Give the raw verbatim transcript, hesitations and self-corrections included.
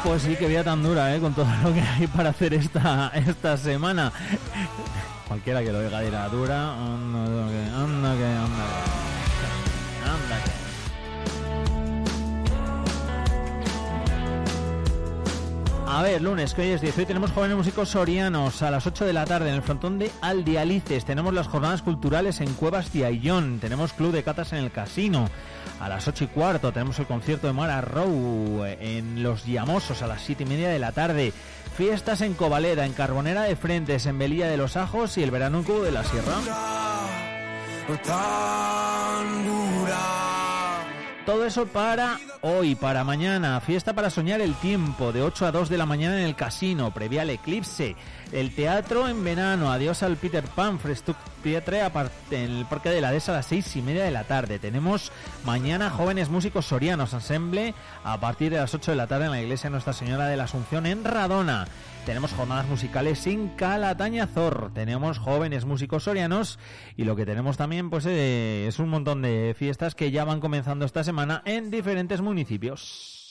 Pues sí, que vida tan dura, ¿eh? Con todo lo que hay para hacer esta esta semana. Cualquiera que lo oiga dirá dura. Anda que, anda que, anda que. Anda que. A ver, lunes, que hoy es diez. Hoy tenemos jóvenes músicos sorianos a las ocho de la tarde en el frontón de Aldialices. Tenemos las jornadas culturales en Cuevas de Ayllón. Tenemos club de catas en el casino a las ocho y cuarto. Tenemos el concierto de Mara Row en Los Llamosos a las siete y media de la tarde. Fiestas en Covaleda, en Carbonera de Frentes, en Velilla de los Ajos y el verano en Cubo de la Sierra. Todo eso para hoy, para mañana. Fiesta para soñar el tiempo, de ocho a dos de la mañana en el casino, previa al eclipse. El teatro en verano, adiós al Peter Pan, Frestuc Teatre en el Parque de la Dehesa a las seis y media de la tarde. Tenemos mañana jóvenes músicos sorianos, ensemble a partir de las ocho de la tarde en la iglesia Nuestra Señora de la Asunción en Radona. Tenemos jornadas musicales en Calatañazor, tenemos jóvenes músicos sorianos y lo que tenemos también pues eh, es un montón de fiestas que ya van comenzando esta semana en diferentes municipios.